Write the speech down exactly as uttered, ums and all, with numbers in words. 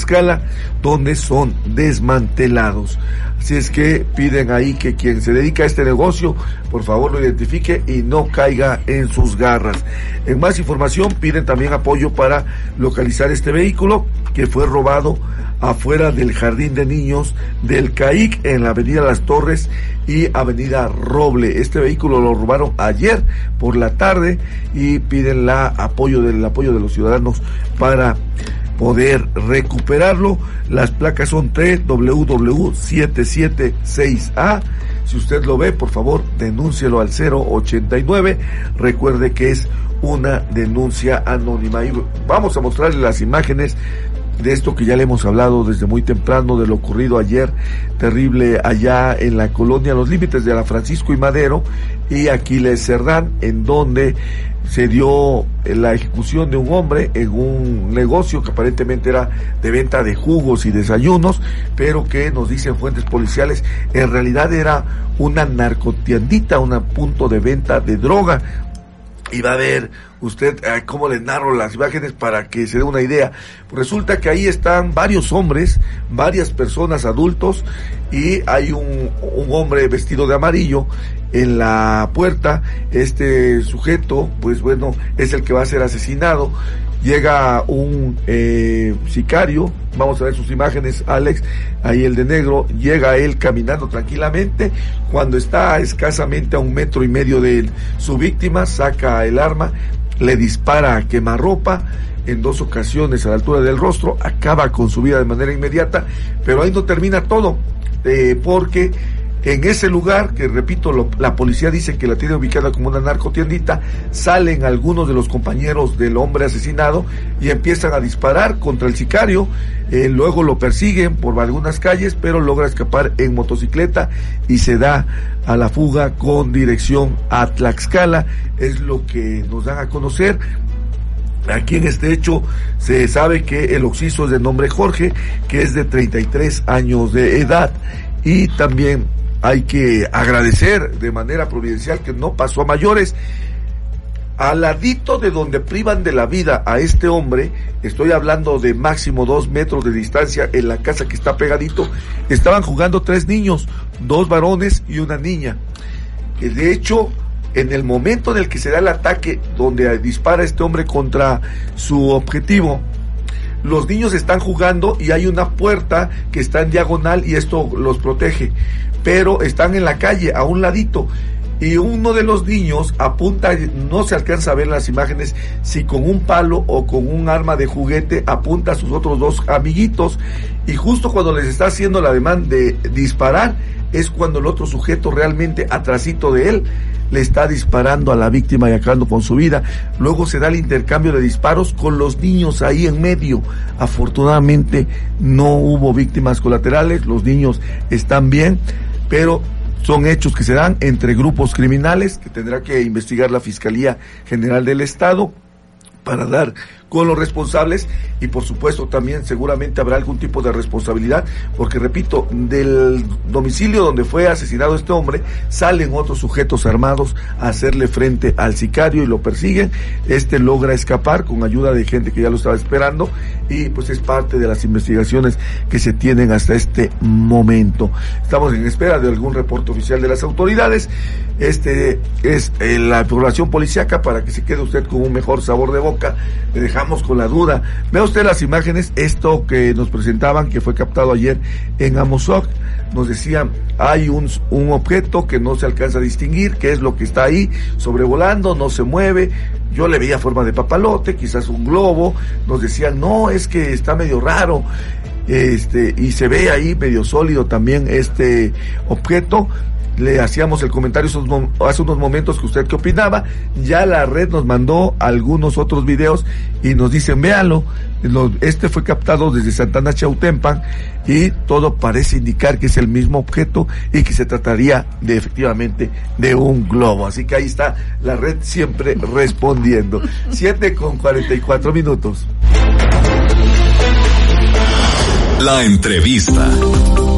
Tlaxcala, donde son desmantelados. Así es que piden ahí que quien se dedica a este negocio, por favor lo identifique y no caiga en sus garras. En más información, piden también apoyo para localizar este vehículo que fue robado afuera del Jardín de Niños del C A I C en la avenida Las Torres y avenida Roble. Este vehículo lo robaron ayer por la tarde y piden la apoyo del apoyo de los ciudadanos para poder recuperarlo. Las placas son T W W siete siete seis A. Si usted lo ve, por favor, denúncielo al cero ochenta y nueve. Recuerde que es una denuncia anónima. Y vamos a mostrarle las imágenes de esto que ya le hemos hablado desde muy temprano, de lo ocurrido ayer, terrible allá en la colonia, los límites de la Francisco y Madero y Aquiles Cerdán, en donde se dio la ejecución de un hombre en un negocio que aparentemente era de venta de jugos y desayunos, pero que nos dicen fuentes policiales, en realidad era una narcotiendita, un punto de venta de droga. Y va a ver usted eh, cómo le narro las imágenes para que se dé una idea. Pues resulta que ahí están varios hombres, varias personas adultos, y hay un, un hombre vestido de amarillo en la puerta. Este sujeto, pues bueno, es el que va a ser asesinado. Llega un eh, sicario, vamos a ver sus imágenes, Alex, ahí el de negro, llega él caminando tranquilamente, cuando está escasamente a un metro y medio de su víctima, saca el arma, le dispara a quemarropa en dos ocasiones a la altura del rostro, acaba con su vida de manera inmediata, pero ahí no termina todo, eh, porque en ese lugar, que repito, lo, la policía dice que la tiene ubicada como una narcotiendita, salen algunos de los compañeros del hombre asesinado y empiezan a disparar contra el sicario. Eh, luego lo persiguen por algunas calles, pero logra escapar en motocicleta y se da a la fuga con dirección a Tlaxcala. Es lo que nos dan a conocer. Aquí en este hecho se sabe que el occiso es de nombre Jorge, que es de treinta y tres años de edad, y también hay que agradecer de manera providencial que no pasó a mayores. Al ladito de donde privan de la vida a este hombre, estoy hablando de máximo dos metros de distancia, en la casa que está pegadito, estaban jugando tres niños, dos varones y una niña. De hecho, en el momento en el que se da el ataque, donde dispara este hombre contra su objetivo, los niños están jugando y hay una puerta que está en diagonal y esto los protege, pero están en la calle, a un ladito, y uno de los niños apunta, no se alcanza a ver las imágenes, si con un palo o con un arma de juguete, apunta a sus otros dos amiguitos, y justo cuando les está haciendo la demanda de disparar, es cuando el otro sujeto realmente atrasito de él le está disparando a la víctima y acabando con su vida. Luego se da el intercambio de disparos con los niños ahí en medio. Afortunadamente no hubo víctimas colaterales, los niños están bien, pero son hechos que se dan entre grupos criminales que tendrá que investigar la Fiscalía General del Estado para dar con los responsables, y por supuesto también seguramente habrá algún tipo de responsabilidad, porque repito, del domicilio donde fue asesinado este hombre salen otros sujetos armados a hacerle frente al sicario y lo persiguen. Este logra escapar con ayuda de gente que ya lo estaba esperando, y pues es parte de las investigaciones que se tienen hasta este momento. Estamos en espera de algún reporte oficial de las autoridades. Este es eh, la información policíaca para que se quede usted con un mejor sabor de boca. Le dejamos con la duda. Vea usted las imágenes, esto que nos presentaban, que fue captado ayer en Amozoc. Nos decían, hay un, un objeto que no se alcanza a distinguir, qué es lo que está ahí, sobrevolando, no se mueve. Yo le veía forma de papalote, quizás un globo. Nos decían, no, es que está medio raro. Este, y se ve ahí medio sólido también este objeto. Le hacíamos el comentario hace unos momentos que usted qué opinaba. Ya la red nos mandó algunos otros videos y nos dicen, véanlo, este fue captado desde Santana Chautempan y todo parece indicar que es el mismo objeto y que se trataría de efectivamente de un globo. Así que ahí está la red siempre respondiendo. siete con cuarenta y cuatro minutos. La entrevista.